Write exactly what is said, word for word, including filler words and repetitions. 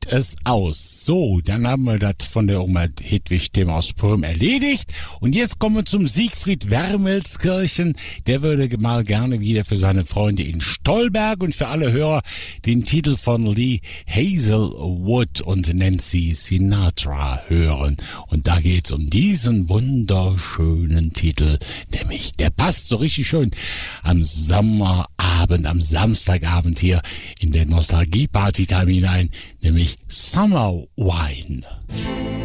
sieht es aus. So, dann haben wir das von der Oma Hedwig dem aus Prüm erledigt. Und jetzt kommen wir zum Siegfried Wermelskirchen. Der würde mal gerne wieder für seine Freunde in Stolberg und für alle Hörer den Titel von Lee Hazelwood und Nancy Sinatra hören. Und da geht's um diesen wunderschönen Titel, nämlich, der passt so richtig schön am Sommerabend, am Samstagabend hier in der Nostalgie-Party-Time hinein, nämlich Summer Wine.